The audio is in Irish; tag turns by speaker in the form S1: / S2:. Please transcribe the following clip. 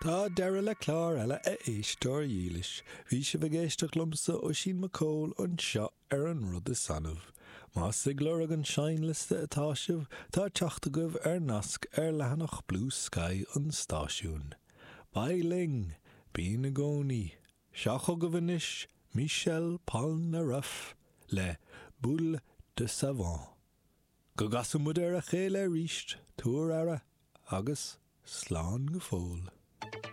S1: Tá deire le chlár eile a éistóir dílis. Bhí se bhgéisteach lumsa ó sin macóil an seo an rud is sanmh. Má siglór ag an sein liste atá sibh, tá teachta goibh nasc lehanach Blue Sky an stáisiún. Bailing, bí na gcónaí, seacho go bhanis, Michel Polnareff le Boule de Savant. Go gasam mud a chéile ríist, túr ara, agus slán go fóil.